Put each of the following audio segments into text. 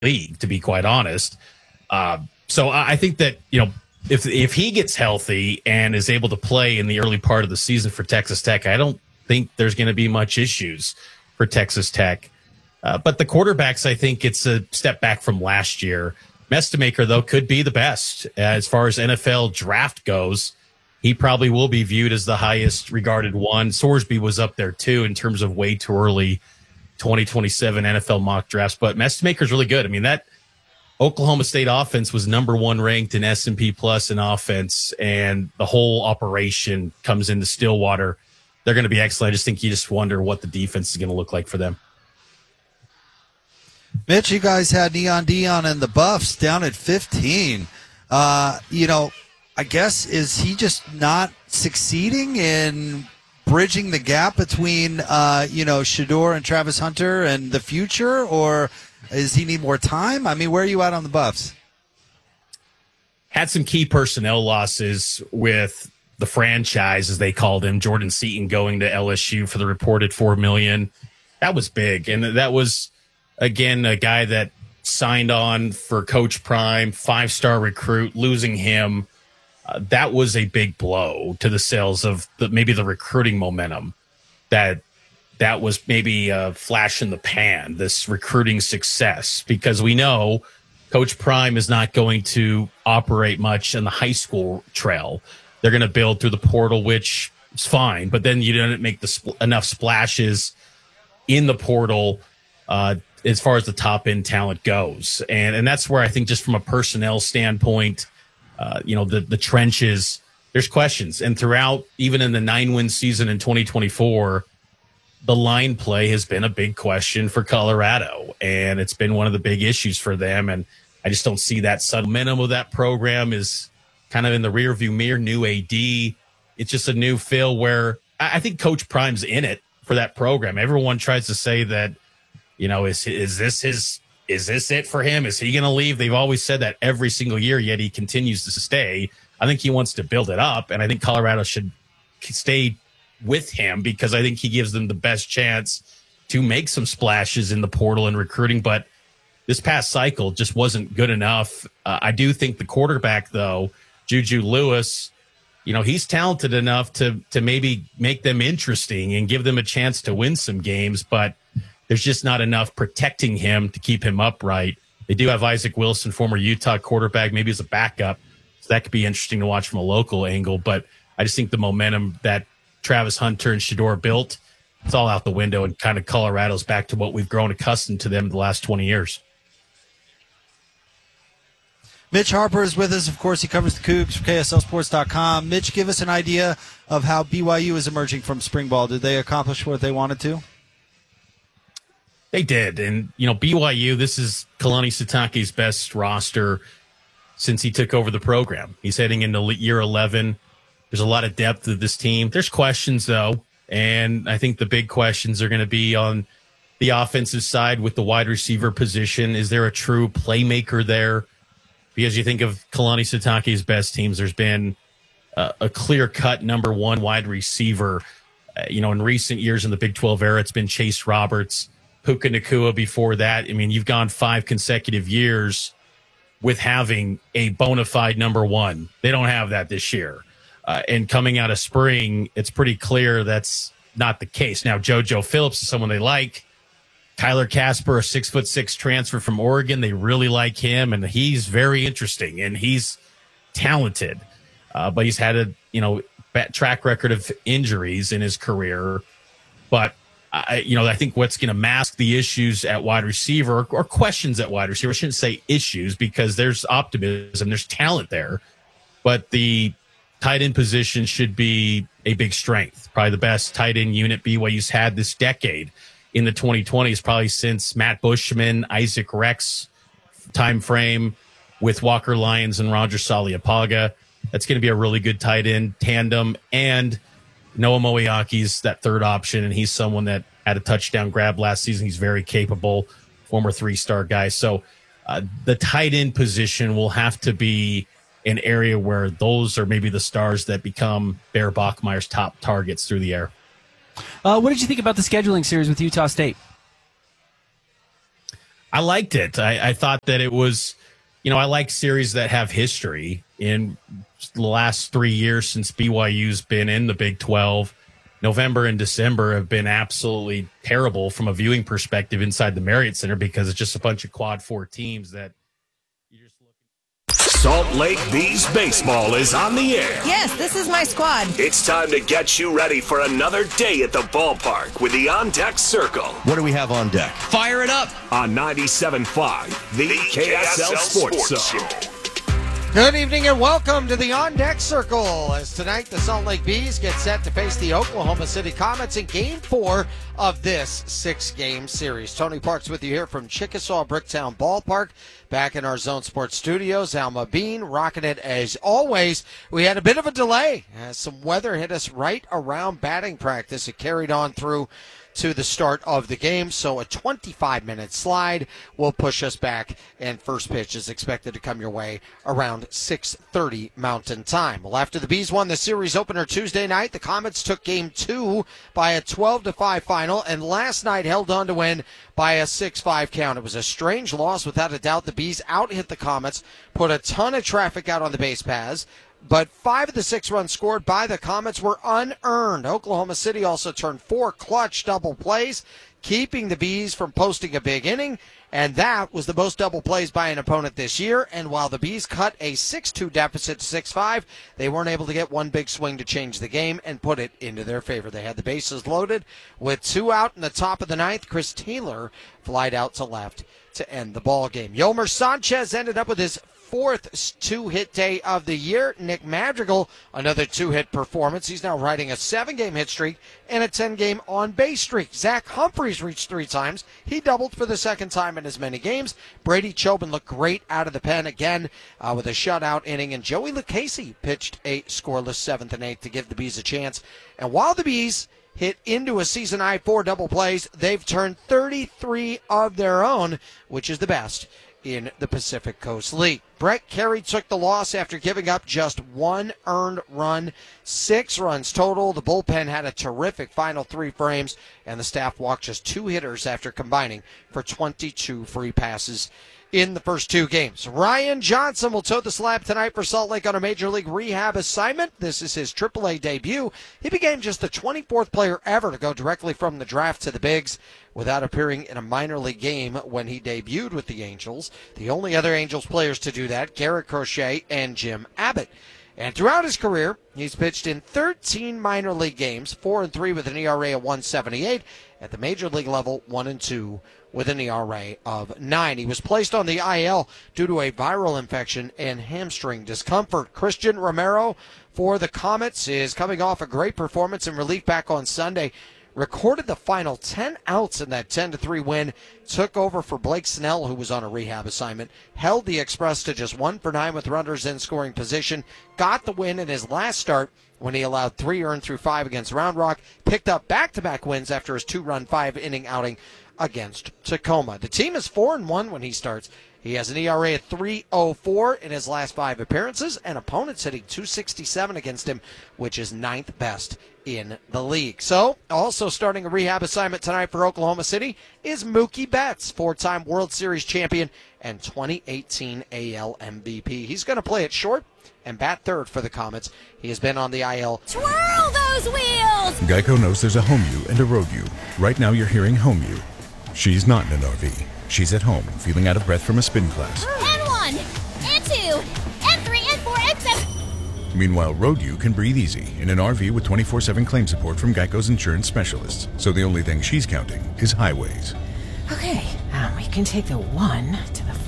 league, to be quite honest. So I think that, if he gets healthy and is able to play in the early part of the season for Texas Tech, I don't think there's going to be much issues for Texas Tech. But the quarterbacks, I think it's a step back from last year. Mestemaker, though, could be the best as far as NFL draft goes. He probably will be viewed as the highest regarded one. Sorsby was up there, too, in terms of way too early 2027 NFL mock drafts. But Mestemaker's really good. I mean, that Oklahoma State offense was number one ranked in S&P Plus in offense, and the whole operation comes into Stillwater. They're going to be excellent. I just think you just wonder what the defense is going to look like for them. Mitch, you guys had Neon Dion and the Buffs down at 15. I guess, is he just not succeeding in bridging the gap between, Shedeur and Travis Hunter and the future, or does he need more time? I mean, where are you at on the Buffs? Had some key personnel losses with the franchise, as they called him, Jordan Seaton going to LSU for the reported $4 million. That was big. And that was, again, a guy that signed on for Coach Prime, 5-star recruit, losing him. That was a big blow to the sales of maybe the recruiting momentum. That was maybe a flash in the pan, this recruiting success, because we know Coach Prime is not going to operate much in the high school trail. They're going to build through the portal, which is fine, but then you don't make enough splashes in the portal as far as the top end talent goes. And that's where I think, just from a personnel standpoint, the trenches, there's questions. And throughout, even in the 9-win season in 2024, the line play has been a big question for Colorado, and it's been one of the big issues for them. And I just don't see that momentum of that program is kind of in the rearview mirror. New AD, it's just a new feel where I think Coach Prime's in it for that program. Everyone tries to say that, is this it for him? Is he going to leave? They've always said that every single year, yet he continues to stay. I think he wants to build it up, and I think Colorado should stay with him because I think he gives them the best chance to make some splashes in the portal and recruiting. But this past cycle just wasn't good enough. I do think the quarterback, though, Juju Lewis, he's talented enough to maybe make them interesting and give them a chance to win some games, but there's just not enough protecting him to keep him upright. They do have Isaac Wilson, former Utah quarterback, maybe as a backup. So that could be interesting to watch from a local angle. But I just think the momentum that Travis Hunter and Shedeur built, it's all out the window, and kind of Colorado's back to what we've grown accustomed to them the last 20 years. Mitch Harper is with us. Of course, he covers the Cougs for KSLSports.com. Mitch, give us an idea of how BYU is emerging from spring ball. Did they accomplish what they wanted to? They did. And, BYU, this is Kalani Sitake's best roster since he took over the program. He's heading into year 11. There's a lot of depth of this team. There's questions, though, and I think the big questions are going to be on the offensive side with the wide receiver position. Is there a true playmaker there? Because you think of Kalani Sitake's best teams, there's been a clear-cut number one wide receiver. In recent years in the Big 12 era, it's been Chase Roberts, Puka Nacua before that. I mean, you've gone 5 consecutive years with having a bona fide number one. They don't have that this year. And coming out of spring, it's pretty clear that's not the case. Now, JoJo Phillips is someone they like. Kyler Casper, a 6'6" transfer from Oregon. They really like him, and he's very interesting, and he's talented. But he's had a track record of injuries in his career. But I think what's going to mask the issues at wide receiver, or questions at wide receiver, I shouldn't say issues, because there's optimism, there's talent there, but the tight end position should be a big strength. Probably the best tight end unit BYU's had this decade in the 2020s, probably since Matt Bushman, Isaac Rex time frame with Walker Lyons and Roger Saliapaga. That's going to be a really good tight end tandem. And Noah Moeaki's that third option, and he's someone that had a touchdown grab last season. He's very capable, former 3-star guy. So the tight end position will have to be an area where those are maybe the stars that become Bear Bachmeier's top targets through the air. What did you think about the scheduling series with Utah State? I liked it. I thought that it was, I like series that have history. In the last 3 years since BYU's been in the Big 12, November and December have been absolutely terrible from a viewing perspective inside the Marriott Center because it's just a bunch of quad 4 teams that you're just looking. Salt Lake Bees baseball is on the air. Yes, this is my squad. It's time to get you ready for another day at the ballpark with the On Deck Circle. What do we have on deck? Fire it up. On 97.5, the KSL Sports Zone. Good evening and welcome to the On Deck Circle as tonight the Salt Lake Bees get set to face the Oklahoma City Comets in Game 4 of this 6-game series. Tony Parks with you here from Chickasaw Bricktown Ballpark, back in our Zone Sports studios. Alma Bean rocking it as always. We had a bit of a delay as some weather hit us right around batting practice. It carried on through to the start of the game, so a 25-minute slide will push us back, and first pitch is expected to come your way around 6:30 Mountain Time. Well, after the Bees won the series opener Tuesday night, the Comets took Game 2 by a 12-5 final, and last night held on to win by a 6-5 count. It was a strange loss, without a doubt. The Bees out-hit the Comets, put a ton of traffic out on the base paths, but 5 of the 6 runs scored by the Comets were unearned. Oklahoma City also turned 4 clutch double plays, keeping the Bees from posting a big inning, and that was the most double plays by an opponent this year. And while the Bees cut a 6-2 deficit to 6-5, they weren't able to get one big swing to change the game and put it into their favor. They had the bases loaded with 2 out in the top of the 9th. Chris Taylor flied out to left to end the ball game. Yolmer Sanchez ended up with his 4th 2-hit day of the year. Nick Madrigal, another 2-hit performance. He's now riding a 7-game hit streak and a 10-game on-base streak. Zach Humphreys reached 3 times. He doubled for the 2nd time in as many games. Brady Chobin looked great out of the pen again with a shutout inning. And Joey Lucchesi pitched a scoreless 7th and 8th to give the Bees a chance. And while the Bees hit into a season-high 4 double plays, they've turned 33 of their own, which is the best in the Pacific Coast League. Brett Carey took the loss after giving up just 1 earned run, 6 runs total. The bullpen had a terrific final 3 frames, and the staff walked just 2 hitters after combining for 22 free passes in the first 2 games. Ryan Johnson will toe the slab tonight for Salt Lake on a Major League rehab assignment. This is his AAA debut. He became just the 24th player ever to go directly from the draft to the bigs without appearing in a minor league game when he debuted with the Angels. The only other Angels players to do that, Garrett Crochet and Jim Abbott. And throughout his career, he's pitched in 13 minor league games, 4-3 with an ERA of 1.78. At the major league level, 1-2 with an ERA of 9. He was placed on the IL due to a viral infection and hamstring discomfort. Christian Romero for the Comets is coming off a great performance in relief back on Sunday. Recorded the final 10 outs in that 10-3 win, took over for Blake Snell, who was on a rehab assignment, held the Express to just 1 for 9 with runners in scoring position, got the win in his last start when he allowed 3 earned through 5 against Round Rock, picked up back-to-back wins after his 2-run 5-inning outing against Tacoma. The team is 4-1 when he starts. He has an ERA of 3.04 in his last 5 appearances, and opponents hitting .267 against him, which is 9th best in the league. So, also starting a rehab assignment tonight for Oklahoma City is Mookie Betts, 4-time World Series champion and 2018 AL MVP. He's going to play it short and bat third for the Comets. He has been on the IL. Twirl those wheels! Geico knows there's a home you and a road you. Right now you're hearing home you. She's not in an RV. She's at home, feeling out of breath from a spin class. And 1, and 2, and 3, and 4, and 7. Meanwhile, Road U can breathe easy in an RV with 24/7 claim support from Geico's insurance specialists. So the only thing she's counting is highways. Okay, we can take the 1 to the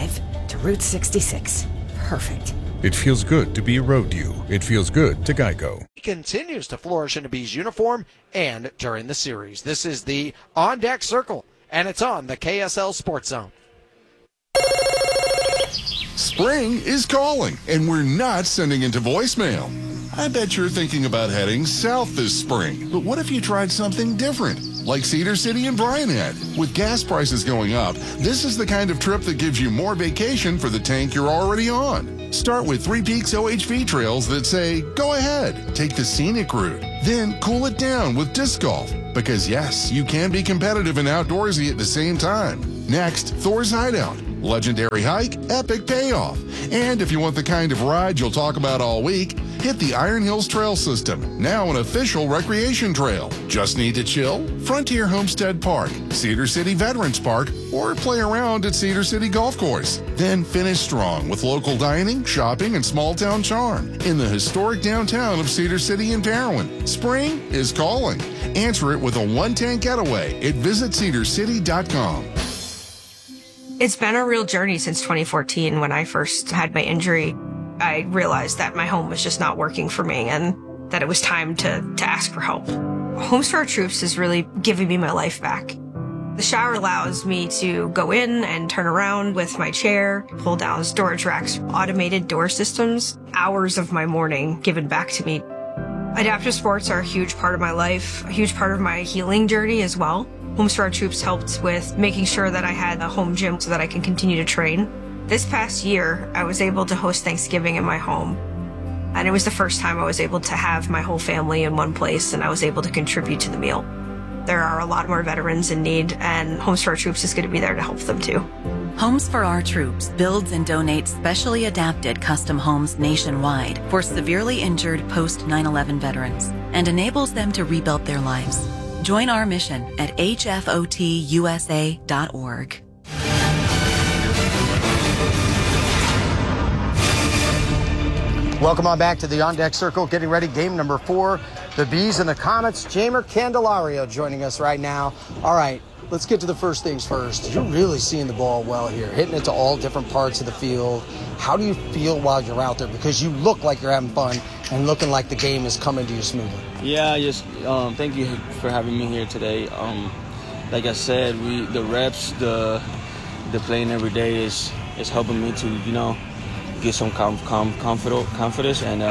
5 to Route 66. Perfect. It feels good to be a Road U. It feels good to Geico. He continues to flourish in a Bees uniform and during the series. This is the On Deck Circle, and it's on the KSL Sports Zone. Spring is calling, and we're not sending into voicemail. I bet you're thinking about heading south this spring, but what if you tried something different, like Cedar City and Bryan had? With gas prices going up, this is the kind of trip that gives you more vacation for the tank you're already on. Start with Three Peaks OHV trails that say, go ahead, take the scenic route. Then cool it down with disc golf, because yes, you can be competitive and outdoorsy at the same time. Next, Thor's Hideout. Legendary hike, epic payoff. And if you want the kind of ride you'll talk about all week, hit the Iron Hills Trail System, now an official recreation trail. Just need to chill? Frontier Homestead Park, Cedar City Veterans Park, or play around at Cedar City Golf Course. Then finish strong with local dining, shopping, and small town charm in the historic downtown of Cedar City and Parowan. Spring is calling. Answer it with a one-tank getaway at visitcedarcity.com. It's been a real journey since 2014 when I first had my injury. I realized that my home was just not working for me and that it was time to ask for help. Homes for Our Troops is really giving me my life back. The shower allows me to go in and turn around with my chair, pull down storage racks, automated door systems, hours of my morning given back to me. Adaptive sports are a huge part of my life, a huge part of my healing journey as well. Homes for Our Troops helped with making sure that I had a home gym so that I can continue to train. This past year, I was able to host Thanksgiving in my home. And it was the first time I was able to have my whole family in one place and I was able to contribute to the meal. There are a lot more veterans in need and Homes for Our Troops is going to be there to help them too. Homes for Our Troops builds and donates specially adapted custom homes nationwide for severely injured post-9/11 veterans and enables them to rebuild their lives. Join our mission at hfotusa.org. Welcome on back to the On Deck Circle. Getting ready, game number 4. The Bees and the Comets. Jeimer Candelario joining us right now. All right, let's get to the first things first. You're really seeing the ball well here, hitting it to all different parts of the field. How do you feel while you're out there? Because you look like you're having fun and looking like the game is coming to you smoothly. Yeah, just thank you for having me here today. Like I said, the reps, the playing every day is helping me to, get some confidence and,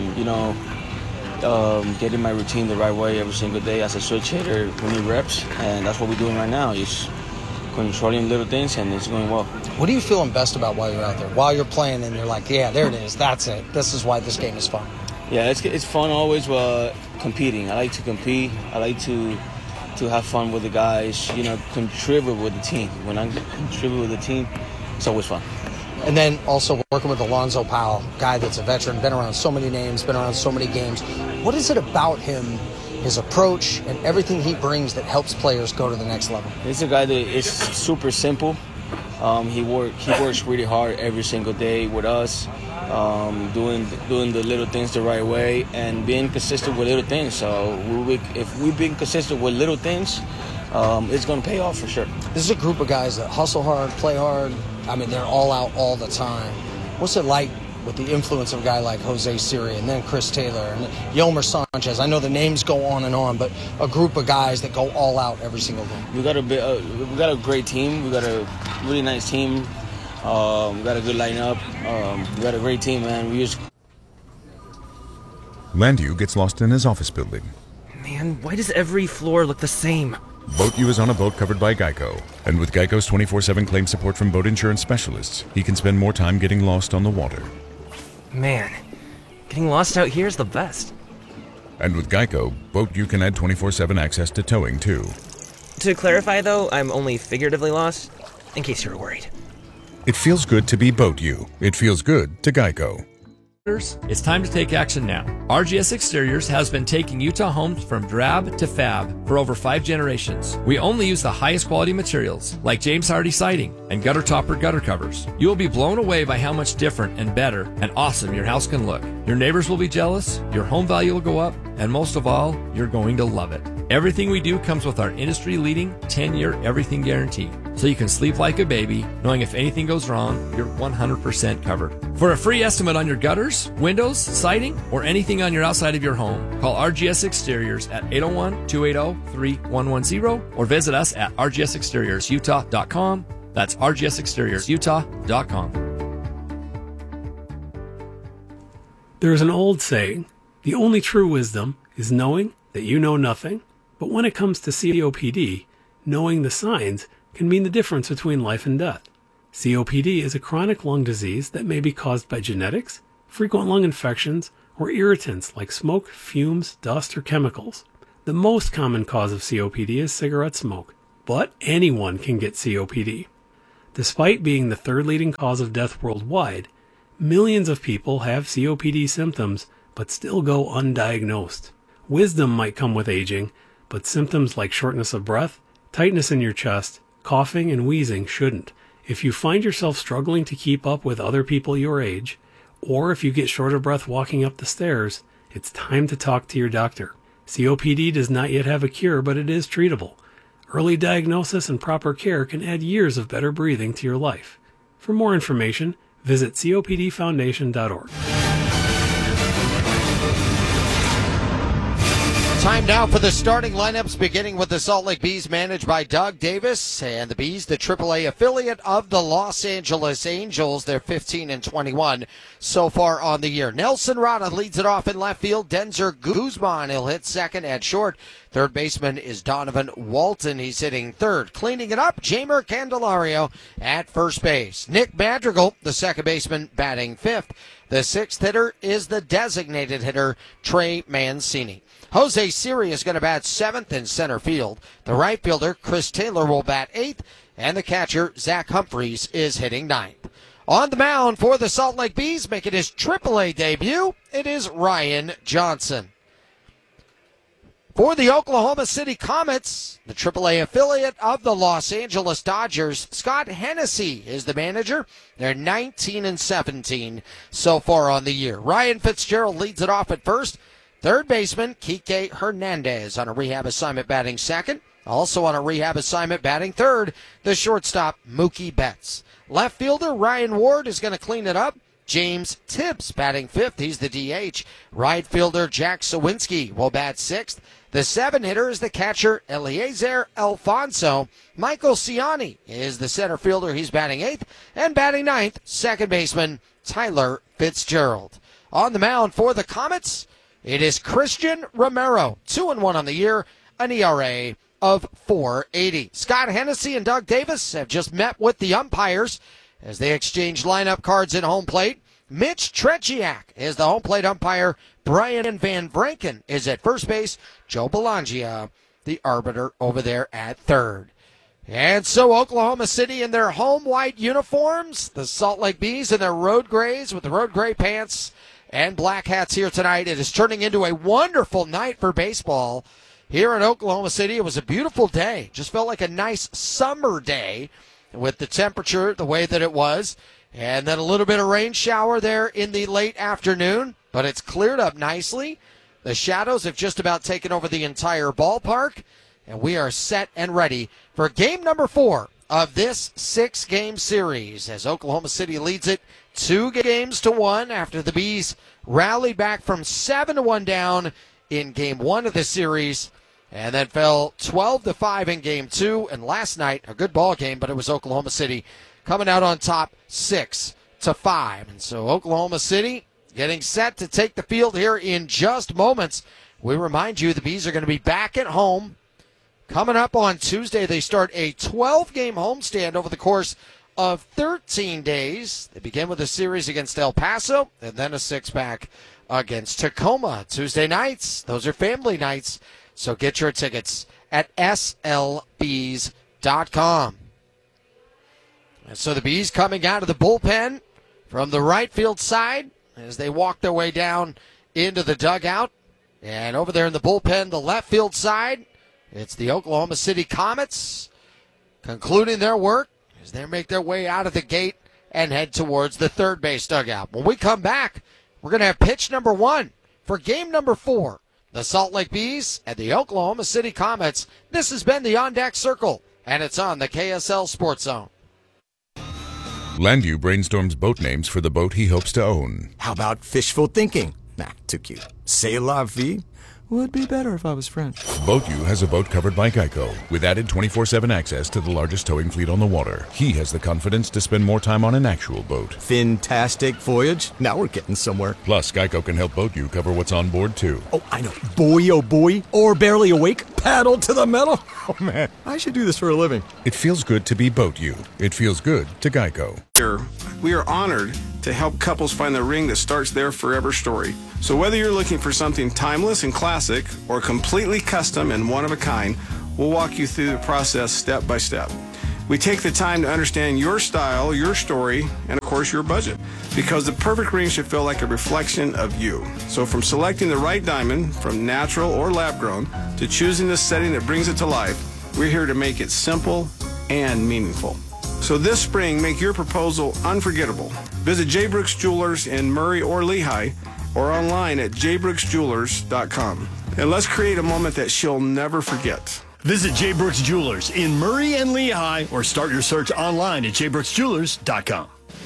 getting my routine the right way every single day as a switch hitter. We need reps, and that's what we're doing right now. Just controlling little things, and it's going well. What are you feeling best about while you're out there? While you're playing and you're like, yeah, there it is. That's it. This is why this game is fun. Yeah, it's fun always competing. I like to compete. I like to have fun with the guys, contribute with the team. When I contribute with the team, it's always fun. And then also working with Alonzo Powell, guy that's a veteran, been around so many names, been around so many games. What is it about him, his approach, and everything he brings that helps players go to the next level? He's a guy that is super simple. He works really hard every single day with us, doing the little things the right way and being consistent with little things. So if we've been consistent with little things, it's going to pay off for sure. This is a group of guys that hustle hard, play hard. I mean, they're all out all the time. What's it like with the influence of a guy like Jose Siri and then Chris Taylor and Yolmer Sanchez? I know the names go on, but a group of guys that go all out every single day. We got a great team. We got a really nice team. We got a good lineup. We got a great team, man. Landu gets lost in his office building. Man, why does every floor look the same? Boat U is on a boat covered by Geico. And with Geico's 24/7 claim support from boat insurance specialists, he can spend more time getting lost on the water. Man, getting lost out here is the best. And with Geico, Boat U can add 24/7 access to towing, too. To clarify, though, I'm only figuratively lost, in case you were worried. It feels good to be Boat U. It feels good to Geico. It's time to take action now. RGS Exteriors has been taking Utah homes from drab to fab for over 5 generations. We only use the highest quality materials, like James Hardy siding and gutter topper gutter covers. You will be blown away by how much different and better and awesome your house can look. Your neighbors will be jealous, your home value will go up, and most of all, you're going to love it. Everything we do comes with our industry-leading 10-year everything guarantee, so you can sleep like a baby, knowing if anything goes wrong, you're 100% covered. For a free estimate on your gutters, windows, siding, or anything on your outside of your home, call RGS Exteriors at 801-280-3110 or visit us at rgsexteriorsutah.com. That's rgsexteriorsutah.com. There's an old saying, the only true wisdom is knowing that you know nothing. But when it comes to COPD, knowing the signs can mean the difference between life and death. COPD is a chronic lung disease that may be caused by genetics, frequent lung infections, or irritants like smoke, fumes, dust, or chemicals. The most common cause of COPD is cigarette smoke. but anyone can get COPD. Despite being the third leading cause of death worldwide, millions of people have COPD symptoms but still go undiagnosed. Wisdom might come with aging, but symptoms like shortness of breath, tightness in your chest, coughing, and wheezing shouldn't. If you find yourself struggling to keep up with other people your age, or if you get short of breath walking up the stairs, it's time to talk to your doctor. COPD does not yet have a cure, but it is treatable. Early diagnosis and proper care can add years of better breathing to your life. For more information, visit copdfoundation.org. Time now for the starting lineups, beginning with the Salt Lake Bees, managed by Doug Davis. And the Bees, the AAA affiliate of the Los Angeles Angels. They're 15-21 so far on the year. Nelson Rada leads it off in left field. Denzer Guzman, he'll hit second at short. Third baseman is Donovan Walton. He's hitting third. Cleaning it up, Jeimer Candelario at first base. Nick Madrigal, the second baseman, batting fifth. The sixth hitter is the designated hitter, Trey Mancini. Jose Siri is going to bat seventh in center field. The right fielder, Chris Taylor, will bat eighth. And the catcher, Zach Humphreys, is hitting ninth. On the mound for the Salt Lake Bees, making his AAA debut, it is Ryan Johnson. For the Oklahoma City Comets, the AAA affiliate of the Los Angeles Dodgers, Scott Hennessy is the manager. They're 19-17 so far on the year. Ryan Fitzgerald leads it off at first. Third baseman, Kike Hernandez on a rehab assignment batting second. Also on a rehab assignment batting third, the shortstop, Mookie Betts. Left fielder, Ryan Ward is going to clean it up. James Tibbs batting fifth. He's the DH. Right fielder, Jack Sawinski will bat sixth. The seven hitter is the catcher, Eliezer Alfonso. Michael Ciani is the center fielder. He's batting eighth. And batting ninth, second baseman, Tyler Fitzgerald. On the mound for the Comets, it is Christian Romero, 2-1 on the year, an ERA of 4.80. Scott Hennessy and Doug Davis have just met with the umpires as they exchange lineup cards at home plate. Mitch Tretiak is the home plate umpire. Brian Van Vranken is at first base. Joe Belangia, the arbiter, over there at third. And so Oklahoma City in their home white uniforms, the Salt Lake Bees in their road grays with the road gray pants and black hats here tonight. It is turning into a wonderful night for baseball here in Oklahoma City. It was a beautiful day. Just felt like a nice summer day with the temperature the way that it was. And then a little bit of rain shower there in the late afternoon, but it's cleared up nicely. The shadows have just about taken over the entire ballpark, and we are set and ready for game number 4 of this 6-game series as Oklahoma City leads it 2-1 after the Bees rallied back from 7-1 down in game 1 of the series and then fell 12-5 in game 2. And last night, a good ball game, but it was Oklahoma City coming out on top 6-5. And so Oklahoma City getting set to take the field here in just moments. We remind you the Bees are going to be back at home. Coming up on Tuesday, they start a 12-game homestand over the course of 13 days. They begin with a series against El Paso and then a 6-pack against Tacoma. Tuesday nights, those are family nights, so get your tickets at slbees.com. And so the Bees coming out of the bullpen from the right field side as they walk their way down into the dugout. And over there in the bullpen, the left field side, it's the Oklahoma City Comets concluding their work as they make their way out of the gate and head towards the third base dugout. When we come back, we're going to have pitch number 1 for game number 4. The Salt Lake Bees and the Oklahoma City Comets. This has been the On Deck Circle, and it's on the KSL Sports Zone. Landu brainstorms boat names for the boat he hopes to own. How about fishful thinking? Nah, too cute. C'est la vie? Would be better if I was French. BoatU has a boat covered by Geico with added 24/7 access to the largest towing fleet on the water. He has the confidence to spend more time on an actual boat. Fantastic voyage. Now we're getting somewhere. Plus, Geico can help BoatU cover what's on board, too. Oh, I know. Buoy, oh buoy, or barely awake, paddle to the metal. Oh, man, I should do this for a living. It feels good to be BoatU. It feels good to Geico. We are honored to help couples find the ring that starts their forever story. So whether you're looking for something timeless and classic or completely custom and one of a kind, we'll walk you through the process step by step. We take the time to understand your style, your story, and of course your budget, because the perfect ring should feel like a reflection of you. So from selecting the right diamond, from natural or lab grown, to choosing the setting that brings it to life, we're here to make it simple and meaningful. So this spring, make your proposal unforgettable. Visit J. Brooks Jewelers in Murray or Lehigh, or online at jbrooksjewelers.com. And let's create a moment that she'll never forget. Visit J. Brooks Jewelers in Murray and Lehigh, or start your search online at jbrooksjewelers.com.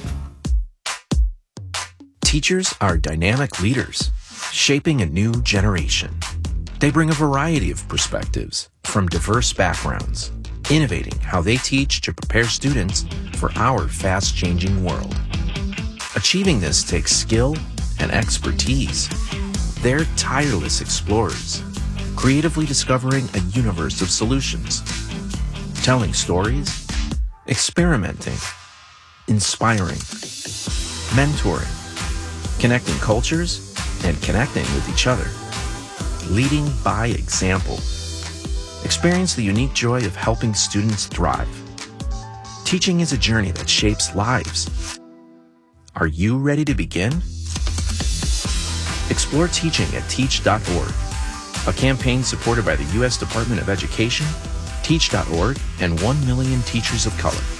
Teachers are dynamic leaders, shaping a new generation. They bring a variety of perspectives from diverse backgrounds, innovating how they teach to prepare students for our fast-changing world. Achieving this takes skill and expertise. They're tireless explorers, creatively discovering a universe of solutions, telling stories, experimenting, inspiring, mentoring, connecting cultures, and connecting with each other, leading by example. Experience the unique joy of helping students thrive. Teaching is a journey that shapes lives. Are you ready to begin? Explore teaching at teach.org, a campaign supported by the U.S. Department of Education, Teach.org, and 1 million teachers of color.